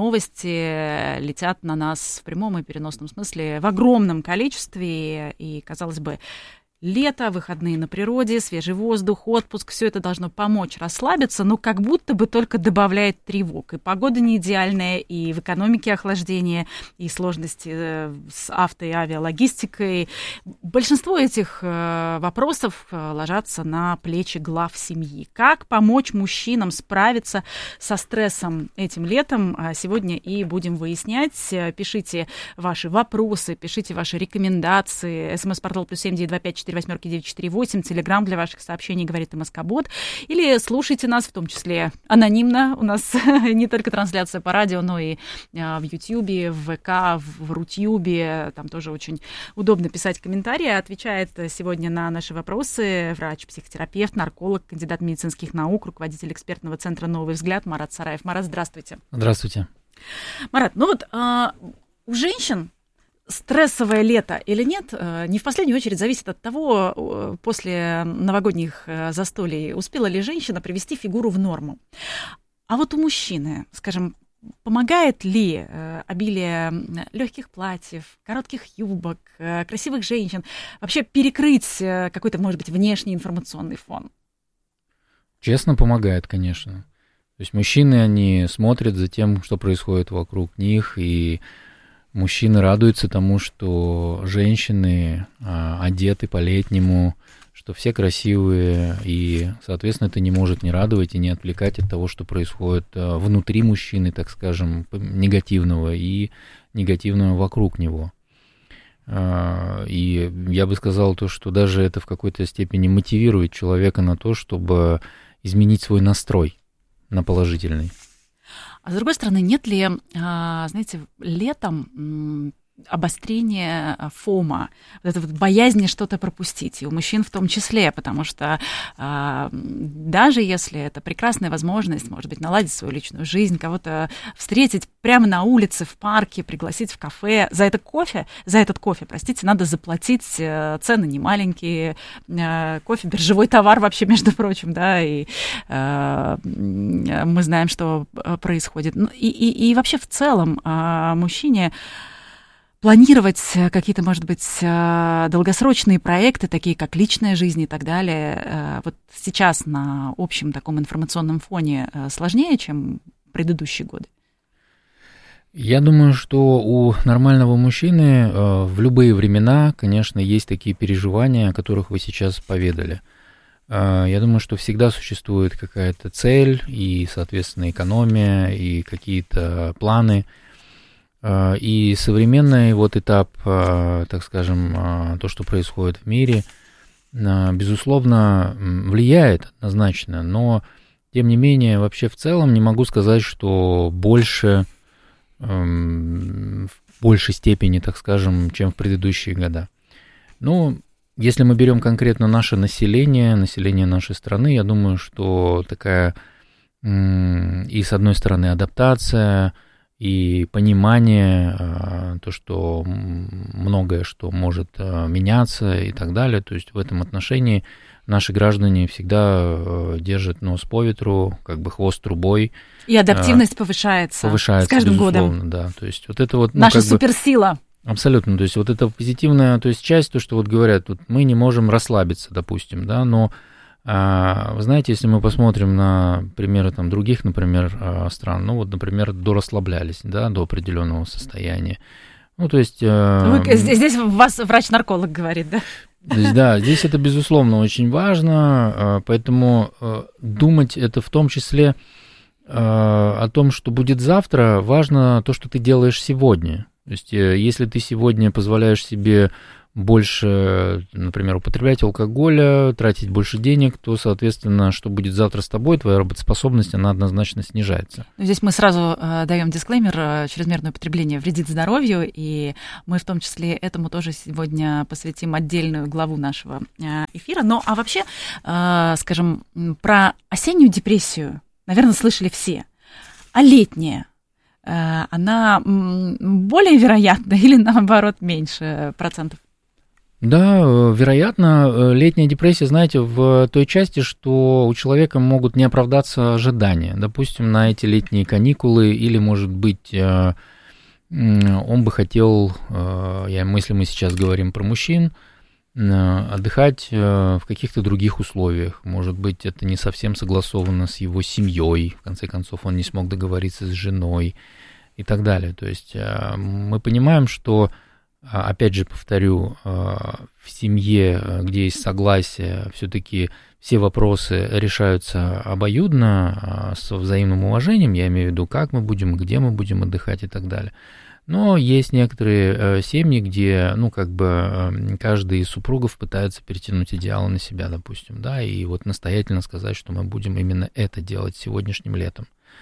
новости летят на нас в прямом и переносном смысле в огромном количестве. И, казалось бы, лето, выходные на природе, свежий воздух, отпуск, все это должно помочь расслабиться, но как будто бы только добавляет тревог. И погода не идеальная, и в экономике охлаждение, и сложности с авто- и авиалогистикой. Большинство этих вопросов ложатся на плечи глав семьи. Как помочь мужчинам справиться со стрессом этим летом? Сегодня и будем выяснять. Пишите ваши вопросы, пишите ваши рекомендации. СМС-портал +7 925 48948, телеграм для ваших сообщений «Говорит МСК-бот». Или слушайте нас, в том числе анонимно. У нас не только трансляция по радио, но и в Ютьюбе, в ВК, в Рутьюбе. Там тоже очень удобно писать комментарии. Отвечает сегодня на наши вопросы врач-психотерапевт, нарколог, кандидат медицинских наук, руководитель экспертного центра «Новый взгляд» Марат Сараев. Марат, здравствуйте. Здравствуйте. Марат, ну вот у женщин стрессовое лето или нет, не в последнюю очередь зависит от того, после новогодних застолий, успела ли женщина привести фигуру в норму. А вот у мужчины, скажем, помогает ли обилие легких платьев, коротких юбок, красивых женщин вообще перекрыть какой-то, может быть, внешний информационный фон? Честно, помогает, конечно. То есть мужчины, они смотрят за тем, что происходит вокруг них, и мужчины радуются тому, что женщины одеты по-летнему, что все красивые, и, соответственно, это не может не радовать и не отвлекать от того, что происходит внутри мужчины, так скажем, негативного и негативного вокруг него. И я бы сказал то, что даже это в какой-то степени мотивирует человека на то, чтобы изменить свой настрой на положительный. А с другой стороны, нет ли, знаете, летом обострение ФОМа, вот это вот боязни что-то пропустить, и у мужчин в том числе, потому что даже если это прекрасная возможность, может быть, наладить свою личную жизнь, кого-то встретить прямо на улице, в парке, пригласить в кафе, за этот кофе, простите, надо заплатить, цены не маленькие, кофе биржевой товар вообще, между прочим, да, и мы знаем, что происходит. И вообще в целом мужчине планировать какие-то, может быть, долгосрочные проекты, такие как личная жизнь и так далее, вот сейчас на общем таком информационном фоне сложнее, чем предыдущие годы? Я думаю, что у нормального мужчины в любые времена, конечно, есть такие переживания, о которых вы сейчас поведали. Я думаю, что всегда существует какая-то цель и, соответственно, экономия и какие-то планы. И современный вот этап, так скажем, то, что происходит в мире, безусловно, влияет однозначно, но, тем не менее, вообще в целом не могу сказать, что в большей степени, так скажем, чем в предыдущие года. Ну, если мы берем конкретно наше население нашей страны, я думаю, что такая и, с одной стороны, адаптация, и понимание, то, что многое что может меняться и так далее. То есть в этом отношении наши граждане всегда держат нос по ветру, как бы хвост трубой. И адаптивность повышается с каждым годом. Да. То есть вот это вот... Наша суперсила. Абсолютно. То есть вот это позитивная, то есть часть, то, что вот говорят, вот мы не можем расслабиться, допустим, да, но Вы знаете, если мы посмотрим на примеры там, других, например, стран, ну вот, например, дорасслаблялись, да, до определенного состояния. Ну, то есть... Здесь вас врач-нарколог говорит, да? Да, здесь это, безусловно, очень важно, поэтому думать это в том числе о том, что будет завтра, важно то, что ты делаешь сегодня. То есть, если ты сегодня позволяешь себе больше, например, употреблять алкоголя, тратить больше денег, то, соответственно, что будет завтра с тобой, твоя работоспособность, она однозначно снижается. Здесь мы сразу даем дисклеймер: чрезмерное употребление вредит здоровью, и мы в том числе этому тоже сегодня посвятим отдельную главу нашего эфира. Ну, а вообще, скажем, про осеннюю депрессию, наверное, слышали все. А летняя? Она более вероятна или, наоборот, меньше процентов? Да, вероятно, летняя депрессия, знаете, в той части, что у человека могут не оправдаться ожидания. Допустим, на эти летние каникулы, или, может быть, он бы хотел, если мы сейчас говорим про мужчин, отдыхать в каких-то других условиях. Может быть, это не совсем согласовано с его семьей, в конце концов, он не смог договориться с женой и так далее. То есть мы понимаем, что, опять же, повторю, в семье, где есть согласие, все-таки все вопросы решаются обоюдно, со взаимным уважением, я имею в виду, как мы будем, где мы будем отдыхать и так далее. Но есть некоторые семьи, где, каждый из супругов пытается перетянуть идеалы на себя, допустим, да, и вот настоятельно сказать, что мы будем именно это делать сегодняшним летом.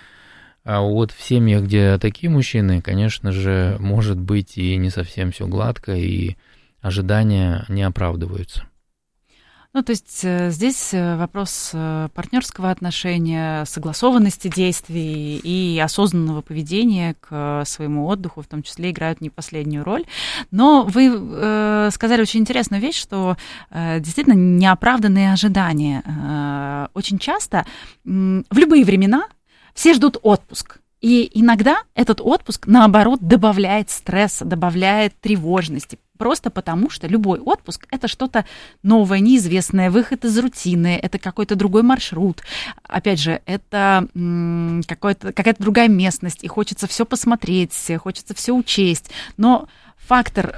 А вот в семьях, где такие мужчины, конечно же, может быть и не совсем все гладко, и ожидания не оправдываются. Ну, то есть здесь вопрос партнерского отношения, согласованности действий и осознанного поведения к своему отдыху, в том числе, играют не последнюю роль. Но вы сказали очень интересную вещь, что действительно неоправданные ожидания. Очень часто в любые времена все ждут отпуск. И иногда этот отпуск, наоборот, добавляет стресса, добавляет тревожности. Просто потому, что любой отпуск – это что-то новое, неизвестное, выход из рутины, это какой-то другой маршрут. Опять же, это какая-то другая местность, и хочется все посмотреть, хочется все учесть. Но фактор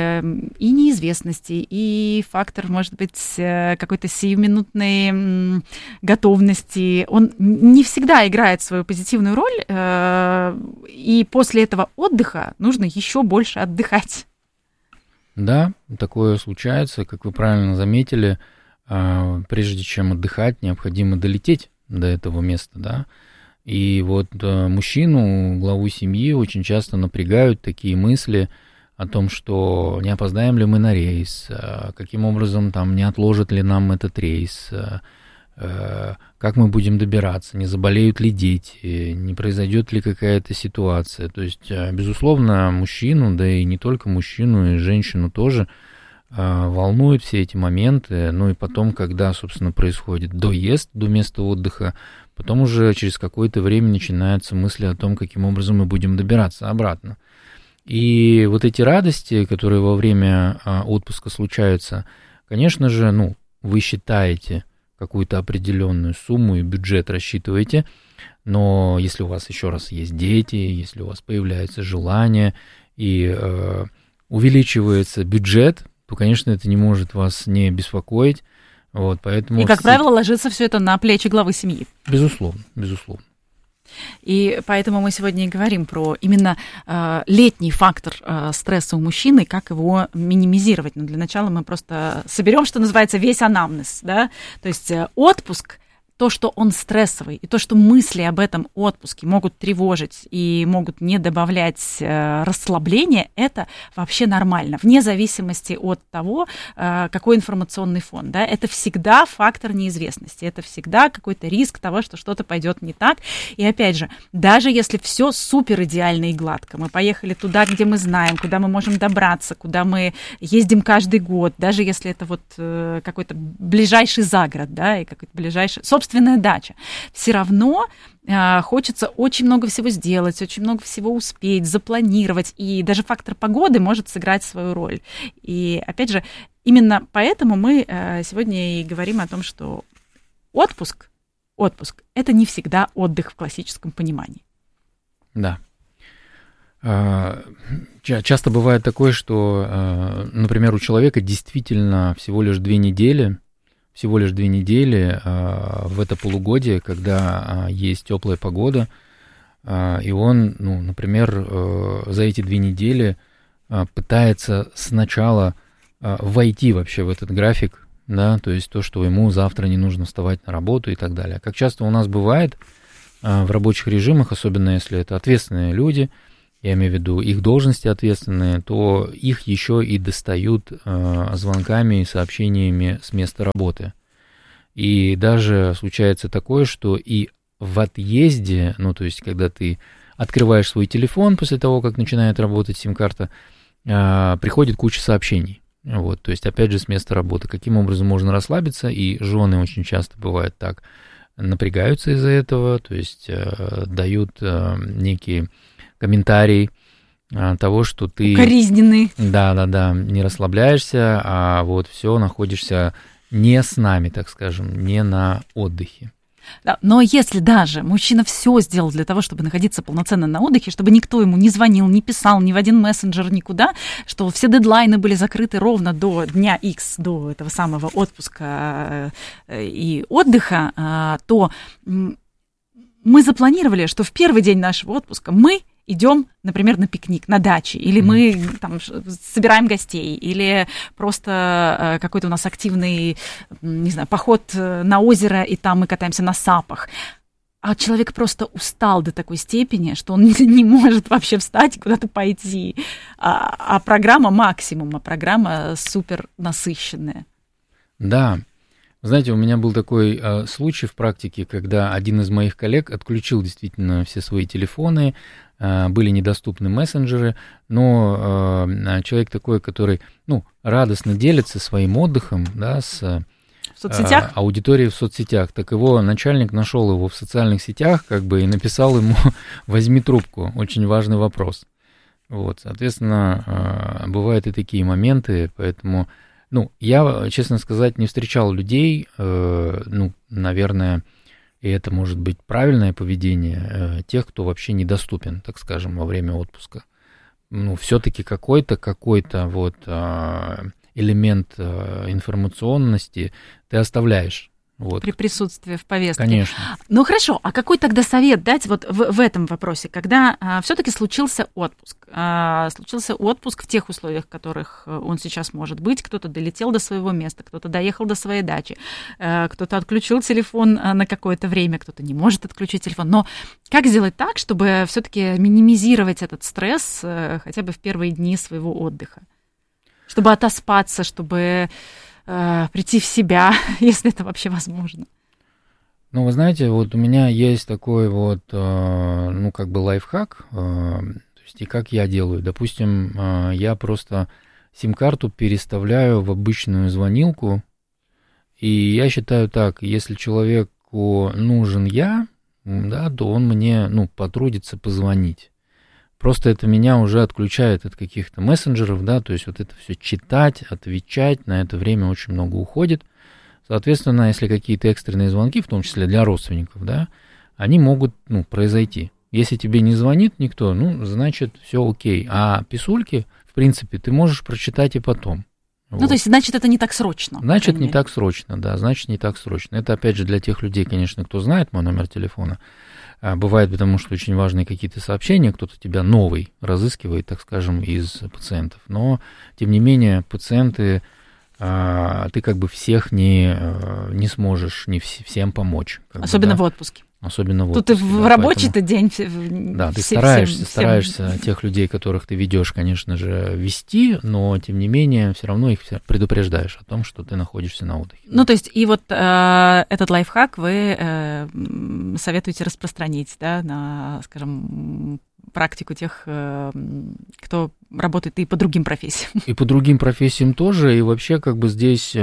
и неизвестности, и фактор, может быть, какой-то сиюминутной готовности, он не всегда играет свою позитивную роль, и после этого отдыха нужно еще больше отдыхать. Да, такое случается, как вы правильно заметили, прежде чем отдыхать, необходимо долететь до этого места, да, и вот мужчину, главу семьи, очень часто напрягают такие мысли о том, что не опоздаем ли мы на рейс, каким образом там не отложат ли нам этот рейс, как мы будем добираться, не заболеют ли дети, не произойдет ли какая-то ситуация. То есть, безусловно, мужчину, да и не только мужчину, и женщину тоже волнуют все эти моменты. Ну и потом, когда, собственно, происходит доезд до места отдыха, потом уже через какое-то время начинаются мысли о том, каким образом мы будем добираться обратно. И вот эти радости, которые во время отпуска случаются, конечно же, вы считаете какую-то определенную сумму и бюджет рассчитываете, но если у вас еще раз есть дети, если у вас появляется желание и увеличивается бюджет, то, конечно, это не может вас не беспокоить. Вот, поэтому и, как правило, ложится все это на плечи главы семьи. Безусловно, безусловно. И поэтому мы сегодня и говорим про именно летний фактор стресса у мужчины, как его минимизировать. Но для начала мы просто соберем, что называется, весь анамнез, да? То есть отпуск, то, что он стрессовый, и то, что мысли об этом отпуске могут тревожить и могут не добавлять расслабления, это вообще нормально, вне зависимости от того, какой информационный фон. Да? Это всегда фактор неизвестности, это всегда какой-то риск того, что что-то пойдет не так. И опять же, даже если все супер идеально и гладко, мы поехали туда, где мы знаем, куда мы можем добраться, куда мы ездим каждый год, даже если это вот какой-то ближайший загород, да, и какой-то ближайший собственная дача, все равно хочется очень много всего сделать, очень много всего успеть, запланировать, и даже фактор погоды может сыграть свою роль. И, опять же, именно поэтому мы сегодня и говорим о том, что отпуск – это не всегда отдых в классическом понимании. Да. Часто бывает такое, что, например, у человека действительно всего лишь 2 недели в это полугодие, когда есть теплая погода, и он, например, за эти 2 недели пытается сначала войти вообще в этот график, да, то есть то, что ему завтра не нужно вставать на работу и так далее. Как часто у нас бывает в рабочих режимах, особенно если это ответственные люди, я имею в виду их должности ответственные, то их еще и достают звонками и сообщениями с места работы. И даже случается такое, что и в отъезде, то есть когда ты открываешь свой телефон после того, как начинает работать сим-карта, приходит куча сообщений. Вот, то есть, опять же, с места работы. Каким образом можно расслабиться? И жены очень часто бывает так, напрягаются из-за этого, то есть дают некие комментарии того, что ты... Укоризненный. Да, не расслабляешься, а вот все, находишься не с нами, так скажем, не на отдыхе. Да, но если даже мужчина все сделал для того, чтобы находиться полноценно на отдыхе, чтобы никто ему не звонил, не писал, ни в один мессенджер, никуда, что все дедлайны были закрыты ровно до дня X, до этого самого отпуска и отдыха, то мы запланировали, что в первый день нашего отпуска мы идем, например, на пикник, на даче, или мы там собираем гостей, или просто какой-то у нас активный, не знаю, поход на озеро, и там мы катаемся на сапах. А человек просто устал до такой степени, что он не может вообще встать и куда-то пойти. А программа максимум, программа супер насыщенная. Да. Знаете, у меня был такой случай в практике, когда один из моих коллег отключил действительно все свои телефоны, были недоступны мессенджеры, но человек такой, который, радостно делится своим отдыхом, да, с аудиторией в соцсетях, так его начальник нашел его в социальных сетях, и написал ему: возьми трубку, очень важный вопрос. Вот, соответственно, бывают и такие моменты, поэтому... я, честно сказать, не встречал людей, наверное, и это может быть правильное поведение тех, кто вообще недоступен, так скажем, во время отпуска. Все-таки какой-то элемент информационности ты оставляешь. Вот. При присутствии в повестке. Конечно. Ну хорошо, а какой тогда совет дать вот в этом вопросе, когда все-таки случился отпуск? Случился отпуск в тех условиях, в которых он сейчас может быть. Кто-то долетел до своего места, кто-то доехал до своей дачи, кто-то отключил телефон на какое-то время, кто-то не может отключить телефон. Но как сделать так, чтобы все-таки минимизировать этот стресс хотя бы в первые дни своего отдыха? Чтобы отоспаться, чтобы... прийти в себя, если это вообще возможно. Вы знаете, вот у меня есть такой лайфхак, то есть и как я делаю. Допустим, я просто сим-карту переставляю в обычную звонилку, и я считаю так: если человеку нужен я, да, то он мне, потрудится позвонить. Просто это меня уже отключает от каких-то мессенджеров, да, то есть вот это все читать, отвечать, на это время очень много уходит. Соответственно, если какие-то экстренные звонки, в том числе для родственников, да, они могут, произойти. Если тебе не звонит никто, значит, все окей. А писульки, в принципе, ты можешь прочитать и потом. То есть, значит, это не так срочно. Значит, не так срочно, да, значит, не так срочно. Это, опять же, для тех людей, конечно, кто знает мой номер телефона. Бывает, потому что очень важные какие-то сообщения, кто-то тебя новый разыскивает, так скажем, из пациентов. Но, тем не менее, пациенты, ты всех не сможешь, не всем помочь. Особенно в отпуске. Особенно в отпуске. Тут и в рабочий-то день. Да, ты стараешься тех людей, которых ты ведешь, конечно же, вести, но, тем не менее, все равно их предупреждаешь о том, что ты находишься на отдыхе. То есть, и вот этот лайфхак вы советуете распространить, да, на, скажем, практику тех, кто работает и по другим профессиям. И по другим профессиям тоже, и вообще здесь...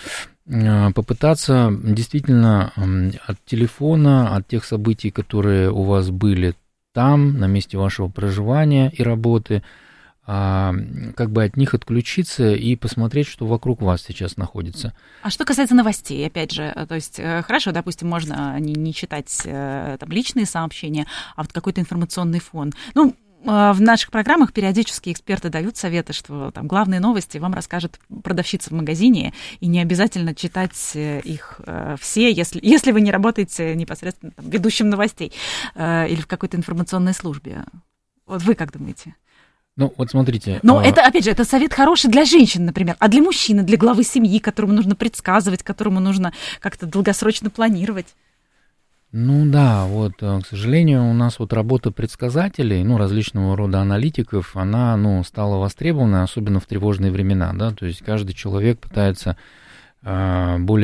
попытаться действительно от телефона, от тех событий, которые у вас были там, на месте вашего проживания и работы, как бы от них отключиться и посмотреть, что вокруг вас сейчас находится. А что касается новостей, опять же, то есть хорошо, допустим, можно не читать там личные сообщения, а вот какой-то информационный фон. Ну, в наших программах периодически эксперты дают советы, что там главные новости вам расскажет продавщица в магазине, и не обязательно читать их все, если вы не работаете непосредственно там, ведущим новостей или в какой-то информационной службе. Вот вы как думаете? Ну, вот смотрите. Но это, опять же, это совет хороший для женщин, например, а для мужчины, для главы семьи, которому нужно предсказывать, которому нужно как-то долгосрочно планировать. Ну да, вот, к сожалению, у нас вот работа предсказателей, ну, различного рода аналитиков, она, ну, стала востребована, особенно в тревожные времена, да, то есть каждый человек пытается более